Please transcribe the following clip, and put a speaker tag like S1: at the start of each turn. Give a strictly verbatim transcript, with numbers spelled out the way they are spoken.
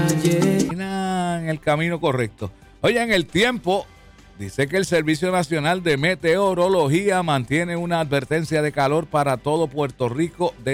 S1: calle.
S2: En el camino correcto. Oye, en el tiempo, dice que el Servicio Nacional de Meteorología mantiene una advertencia de calor para todo Puerto Rico de